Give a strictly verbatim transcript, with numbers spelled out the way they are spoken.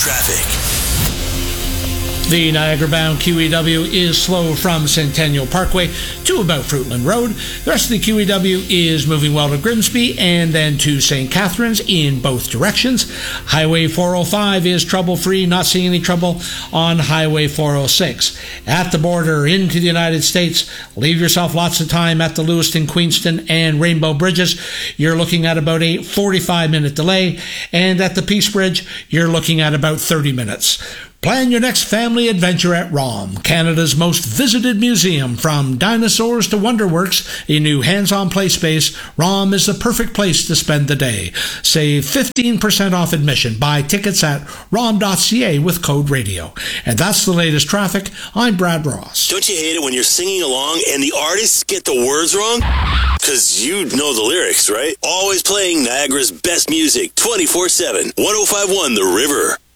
traffic. The Niagara-bound Q E W is slow from Centennial Parkway to about Fruitland Road. The rest of the Q E W is moving well to Grimsby and then to Saint Catharines in both directions. Highway four oh five is trouble-free, not seeing any trouble on Highway four oh six. At the border into the United States, leave yourself lots of time at the Lewiston, Queenston, and Rainbow Bridges. You're looking at about a forty-five minute delay, and at the Peace Bridge, you're looking at about thirty minutes. Plan your next family adventure at ROM, Canada's most visited museum. From dinosaurs to Wonderworks, a new hands-on play space, ROM is the perfect place to spend the day. Save fifteen percent off admission. Buy tickets at rom dot c a with code radio. And that's the latest traffic. I'm Brad Ross. Don't you hate it when you're singing along and the artists get the words wrong? Because you know the lyrics, right? Always playing Niagara's best music twenty-four seven. one oh five point one The River.